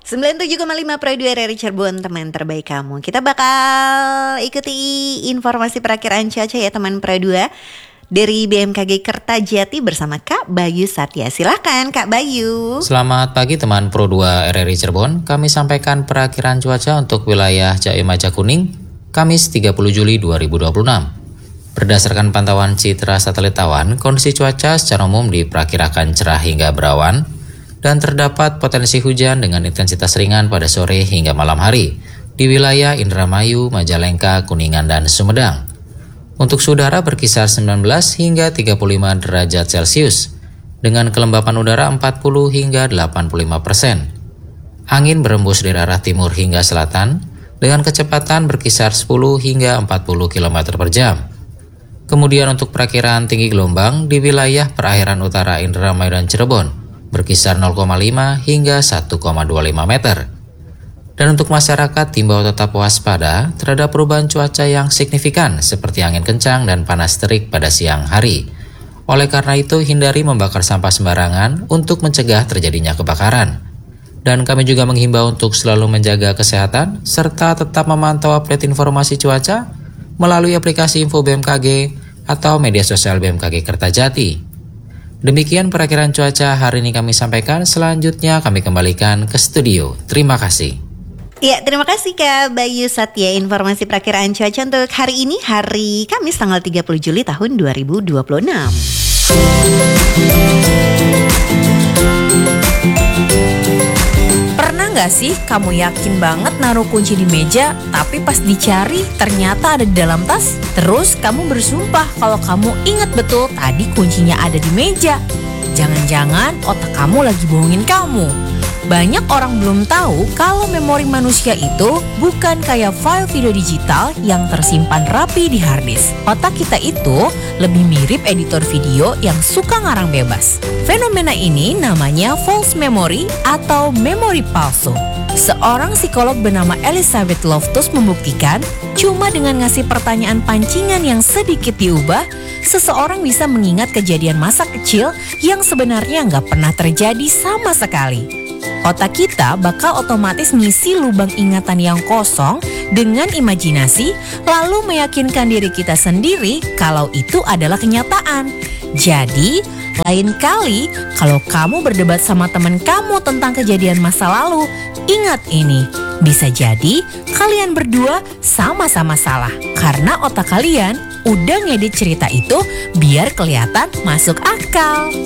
97,5 Pro 2 RRI Cirebon, teman terbaik kamu. Kita bakal ikuti informasi perakiraan cuaca ya teman Pro 2 dari BMKG Kertajati bersama Kak Bayu Satya. Silakan Kak Bayu. Selamat pagi teman Pro 2 RRI Cirebon. Kami sampaikan perakiraan cuaca untuk wilayah Jawa Maja Kuning, Kamis 30 Juli 2026. Berdasarkan pantauan citra satelit awan, kondisi cuaca secara umum diperkirakan cerah hingga berawan dan terdapat potensi hujan dengan intensitas ringan pada sore hingga malam hari di wilayah Indramayu, Majalengka, Kuningan, dan Sumedang. Untuk suhu udara berkisar 19 hingga 35 derajat Celcius dengan kelembapan udara 40 hingga 85%. Angin berembus dari arah timur hingga selatan dengan kecepatan berkisar 10 hingga 40 km per jam. Kemudian untuk perakiraan tinggi gelombang di wilayah perairan utara Indramayu dan Cirebon berkisar 0,5 hingga 1,25 meter. Dan untuk masyarakat diimbau tetap waspada terhadap perubahan cuaca yang signifikan seperti angin kencang dan panas terik pada siang hari. Oleh karena itu hindari membakar sampah sembarangan untuk mencegah terjadinya kebakaran. Dan kami juga menghimbau untuk selalu menjaga kesehatan serta tetap memantau update informasi cuaca melalui aplikasi Info BMKG atau media sosial BMKG Kertajati. Demikian perakiraan cuaca hari ini kami sampaikan. Selanjutnya kami kembalikan ke studio. Terima kasih. Ya, terima kasih Kak Bayu Satya. Informasi perakiraan cuaca untuk hari ini, hari Kamis tanggal 30 Juli tahun 2026. Pernah gak sih kamu yakin banget naruh kunci di meja, tapi pas dicari ternyata ada di dalam tas? Terus kamu bersumpah kalau kamu ingat betul tadi kuncinya ada di meja. Jangan-jangan otak kamu lagi bohongin kamu. Banyak orang belum tahu kalau memori manusia itu bukan kayak file video digital yang tersimpan rapi di harddisk. Otak kita itu lebih mirip editor video yang suka ngarang bebas. Fenomena ini namanya false memory atau memori palsu. Seorang psikolog bernama Elizabeth Loftus membuktikan cuma dengan ngasih pertanyaan pancingan yang sedikit diubah, seseorang bisa mengingat kejadian masa kecil yang sebenarnya nggak pernah terjadi sama sekali. Otak kita bakal otomatis ngisi lubang ingatan yang kosong dengan imajinasi, lalu meyakinkan diri kita sendiri kalau itu adalah kenyataan. Jadi, lain kali kalau kamu berdebat sama teman kamu tentang kejadian masa lalu, ingat ini, bisa jadi kalian berdua sama-sama salah karena otak kalian udah ngedit cerita itu biar kelihatan masuk akal.